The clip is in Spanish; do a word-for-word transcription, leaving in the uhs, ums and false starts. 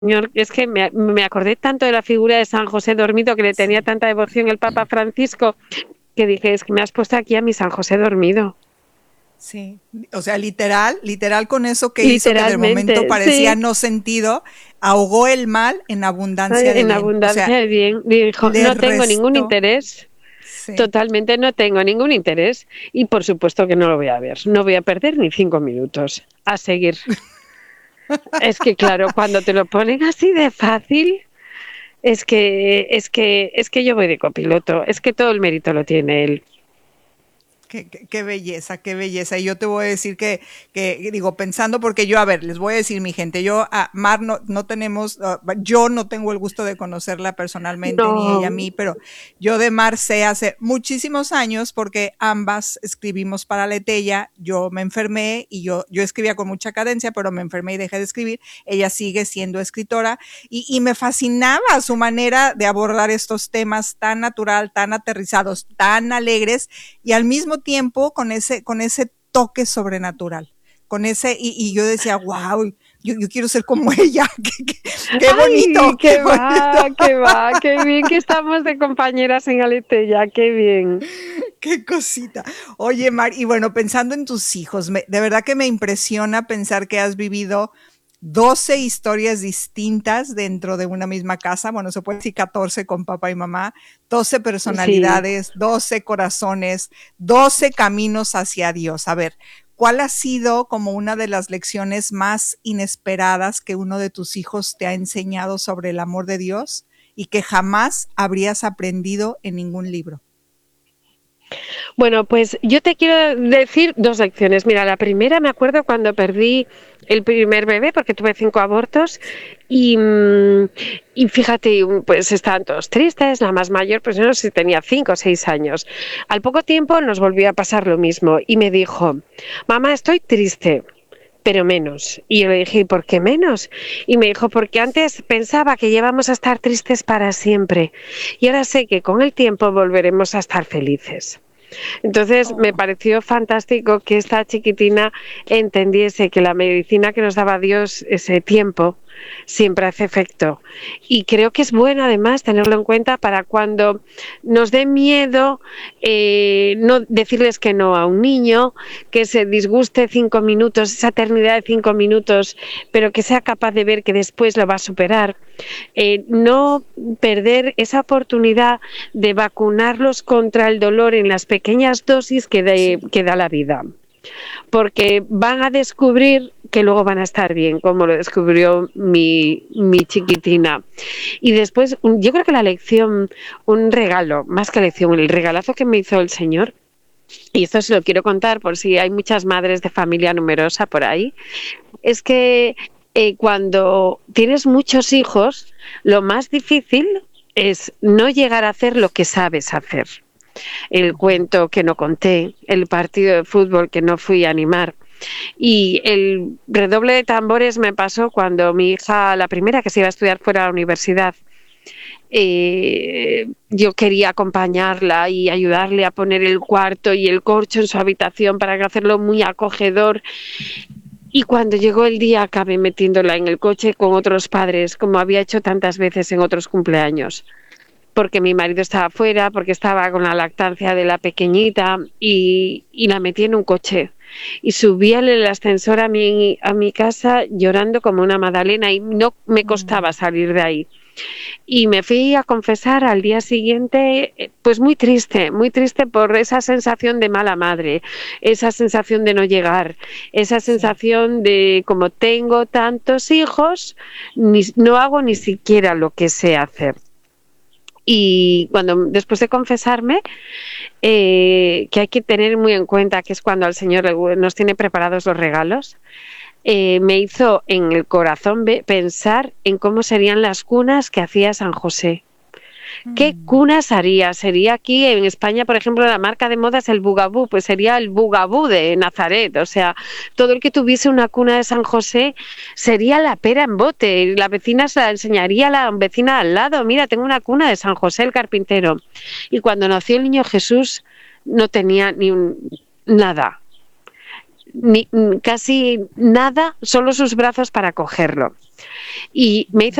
Señor, es que me, me acordé tanto de la figura de San José dormido, que le tenía Sí, tanta devoción el Papa Francisco, que dije, es que me has puesto aquí a mi San José dormido. sí. O sea, literal, literal con eso que hizo que de momento Literalmente, parecía sí. no sentido, ahogó el mal en abundancia de En bien. O sea, abundancia de bien. Dijo, le no tengo ningún restó. interés, Sí. totalmente no tengo ningún interés. Y por supuesto que no lo voy a ver. No voy a perder ni cinco minutos. A seguir. Es que claro, cuando te lo ponen así de fácil, es que, es que, es que yo voy de copiloto. Es que todo el mérito lo tiene él. Qué, qué, qué belleza, qué belleza. Y yo te voy a decir que, que, digo, pensando, porque yo, a ver, les voy a decir, mi gente, yo a Mar no, no tenemos, uh, yo no tengo el gusto de conocerla personalmente, ni ella a No, mí, pero yo de Mar sé hace muchísimos años, porque ambas escribimos para Letella. Yo me enfermé y yo, yo escribía con mucha cadencia, pero me enfermé y dejé de escribir. Ella sigue siendo escritora y, y me fascinaba su manera de abordar estos temas tan natural, tan aterrizados, tan alegres, y al mismo tiempo con ese, con ese toque sobrenatural, con ese, y, y yo decía, wow, yo, yo quiero ser como ella, qué, qué, qué ay, bonito, qué qué bonito, va, qué va, qué bien que estamos de compañeras en Aleteya, qué bien. qué cosita. Oye, Mar, y bueno, pensando en tus hijos, me, de verdad que me impresiona pensar que has vivido doce historias distintas dentro de una misma casa. Bueno, se puede decir catorce con papá y mamá, doce Sí. personalidades, doce corazones, doce caminos hacia Dios. A ver, ¿cuál ha sido como una de las lecciones más inesperadas que uno de tus hijos te ha enseñado sobre el amor de Dios y que jamás habrías aprendido en ningún libro? Bueno, pues yo te quiero decir dos lecciones. Mira, la primera me acuerdo cuando perdí el primer bebé, porque tuve cinco abortos, y, mm, y fíjate, pues estaban todos tristes, la más mayor, pues no sé si tenía cinco o seis años. Al poco tiempo nos volvió a pasar lo mismo y me dijo, mamá, estoy triste, pero menos. Y yo le dije, ¿y por qué menos? Y me dijo, porque antes pensaba que íbamos a estar tristes para siempre y ahora sé que con el tiempo volveremos a estar felices. Entonces me Oh. pareció fantástico que esta chiquitina entendiese que la medicina que nos daba Dios ese tiempo siempre hace efecto. Y creo que es bueno además tenerlo en cuenta para cuando nos dé miedo eh, no decirles que no a un niño, que se disguste cinco minutos, esa eternidad de cinco minutos, pero que sea capaz de ver que después lo va a superar. Eh, no perder esa oportunidad de vacunarlos contra el dolor en las pequeñas dosis que, de, Sí. que da la vida, porque van a descubrir que luego van a estar bien, como lo descubrió mi, mi chiquitina. Y después, yo creo que la lección, un regalo, más que lección, el regalazo que me hizo el Señor, y esto se lo quiero contar por si hay muchas madres de familia numerosa por ahí, es que eh, cuando tienes muchos hijos, lo más difícil es no llegar a hacer lo que sabes hacer. El cuento que no conté, el partido de fútbol que no fui a animar. Y el redoble de tambores me pasó cuando mi hija, la primera que se iba a estudiar fuera de la universidad, eh, yo quería acompañarla y ayudarle a poner el cuarto y el corcho en su habitación para hacerlo muy acogedor. Y cuando llegó el día acabé metiéndola en el coche con otros padres, como había hecho tantas veces en otros cumpleaños, porque mi marido estaba fuera, porque estaba con la lactancia de la pequeñita y, y la metí en un coche. Y subí al el ascensor a mi, a mi casa llorando como una magdalena y no me costaba Mm. salir de ahí. Y me fui a confesar al día siguiente, eh, pues muy triste, muy triste por esa sensación de mala madre, esa sensación de no llegar, esa Sí. sensación de como tengo tantos hijos, ni, no hago ni siquiera lo que sé hacer. Y cuando después de confesarme, eh, que hay que tener muy en cuenta que es cuando el Señor nos tiene preparados los regalos, eh, me hizo en el corazón pensar en cómo serían las cunas que hacía San José. ¿Qué Mm. cunas haría? Sería aquí en España, por ejemplo, la marca de moda es el Bugabú, pues sería el Bugabú de Nazaret. O sea, todo el que tuviese una cuna de San José sería la pera en bote. La vecina se la enseñaría a la vecina al lado. Mira, tengo una cuna de San José el carpintero. Y cuando nació el niño Jesús no tenía ni un, nada. ni, casi nada, solo sus brazos para cogerlo. Y me hizo